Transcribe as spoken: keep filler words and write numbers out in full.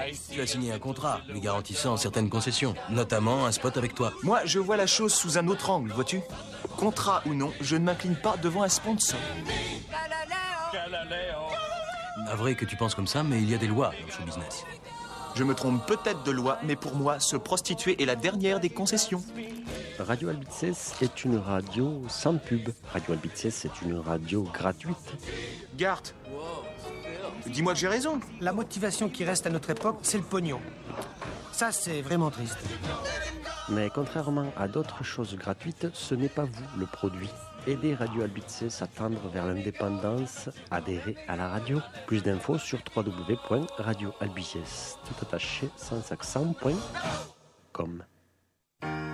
Tu as signé un contrat lui garantissant certaines concessions, notamment un spot avec toi. Moi, je vois la chose sous un autre angle, vois-tu? Contrat ou non, je ne m'incline pas devant un sponsor. Navré que tu penses comme ça, mais il y a des lois dans le show business. Je me trompe peut-être de loi, mais pour moi, se prostituer est la dernière des concessions. Radio Albices est une radio sans pub. Radio Albices est une radio gratuite. Gart, dis-moi que j'ai raison. La motivation qui reste à notre époque, c'est le pognon. Ça, c'est vraiment triste. Mais contrairement à d'autres choses gratuites, ce n'est pas vous le produit. Aidez Radio Albices à tendre vers l'indépendance, adhérez à la radio. Plus d'infos sur w w w point radio albices tout attaché sans accent point com.